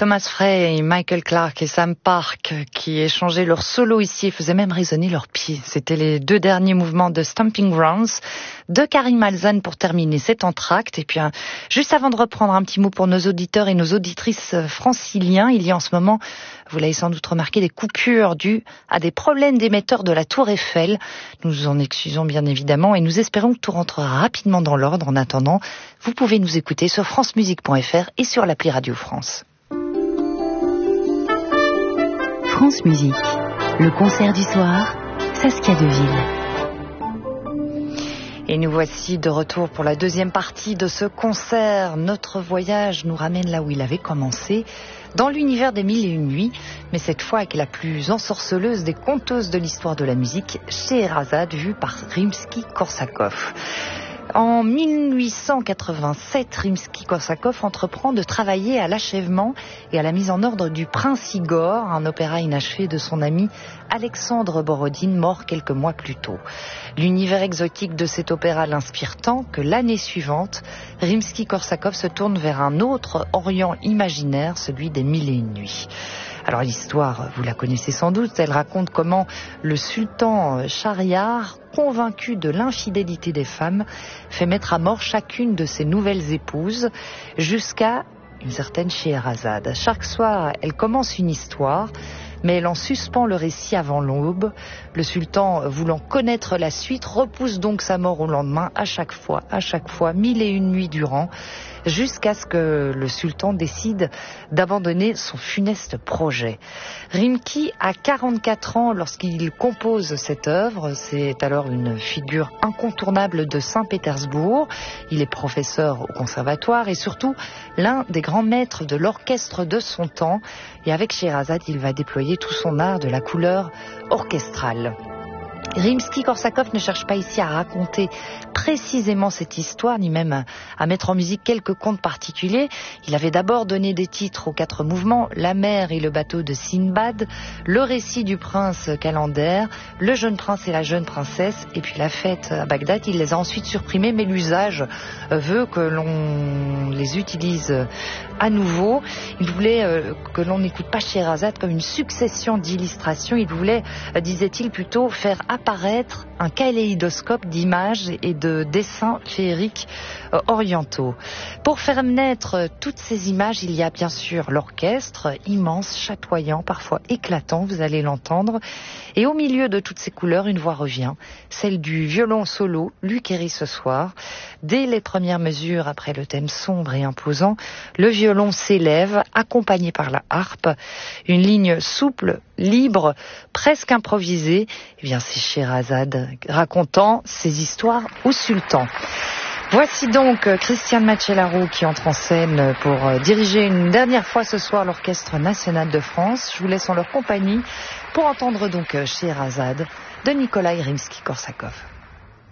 Thomas Frey, Michael Clarke et Sam Park qui échangeaient leur solo ici et faisaient même résonner leurs pieds. C'était les deux derniers mouvements de Stomping Grounds de Karim Alzan pour terminer cet entracte. Et puis, juste avant de reprendre, un petit mot pour nos auditeurs et nos auditrices franciliens. Il y a en ce moment, vous l'avez sans doute remarqué, des coupures dues à des problèmes d'émetteurs de la Tour Eiffel. Nous nous en excusons bien évidemment et nous espérons que tout rentrera rapidement dans l'ordre. En attendant, vous pouvez nous écouter sur francemusique.fr et sur l'appli Radio France. France Musique, le concert du soir, Saskia Deville. Et nous voici de retour pour la deuxième partie de ce concert. Notre voyage nous ramène là où il avait commencé, dans l'univers des Mille et une nuits, mais cette fois avec la plus ensorceleuse des conteuses de l'histoire de la musique, Scheherazade, vue par Rimsky-Korsakov. En 1887, Rimsky-Korsakov entreprend de travailler à l'achèvement et à la mise en ordre du Prince Igor, un opéra inachevé de son ami Alexandre Borodine, mort quelques mois plus tôt. L'univers exotique de cet opéra l'inspire tant que l'année suivante, Rimsky-Korsakov se tourne vers un autre Orient imaginaire, celui des Mille et une nuits. Alors l'histoire, vous la connaissez sans doute, elle raconte comment le sultan Shahriar, convaincu de l'infidélité des femmes, fait mettre à mort chacune de ses nouvelles épouses jusqu'à une certaine Scheherazade. Chaque soir, elle commence une histoire, mais elle en suspend le récit avant l'aube. Le sultan, voulant connaître la suite, repousse donc sa mort au lendemain, à chaque fois, mille et une nuits durant, jusqu'à ce que le sultan décide d'abandonner son funeste projet. Rimsky a 44 ans lorsqu'il compose cette œuvre. C'est alors une figure incontournable de Saint-Pétersbourg. Il est professeur au conservatoire et surtout l'un des grands maîtres de l'orchestre de son temps. Et avec Scheherazade, il va déployer tout son art de la couleur orchestrale. Rimsky-Korsakov ne cherche pas ici à raconter précisément cette histoire, ni même à mettre en musique quelques contes particuliers. Il avait d'abord donné des titres aux 4 mouvements, La mer et le bateau de Sinbad, le récit du prince Calender, le jeune prince et la jeune princesse, et puis la fête à Bagdad. Il les a ensuite supprimés, mais l'usage veut que l'on les utilise à nouveau. Il voulait que l'on n'écoute pas Scheherazade comme une succession d'illustrations. Il voulait, disait-il, plutôt faire apparaître un kaléidoscope d'images et de dessins féeriques orientaux. Pour faire naître toutes ces images, il y a bien sûr l'orchestre, immense, chatoyant, parfois éclatant, vous allez l'entendre. Et au milieu de toutes ces couleurs, une voix revient, celle du violon solo, Luc Héry ce soir. Dès les premières mesures, après le thème sombre et imposant, le violon s'élève, accompagné par la harpe. Une ligne souple, libre, presque improvisée. Eh bien, c'est Scheherazade racontant ses histoires au sultan. Voici donc Christiane Macellaro qui entre en scène pour diriger une dernière fois ce soir l'Orchestre National de France. Je vous laisse en leur compagnie pour entendre donc Scheherazade de Nikolai Rimsky-Korsakov.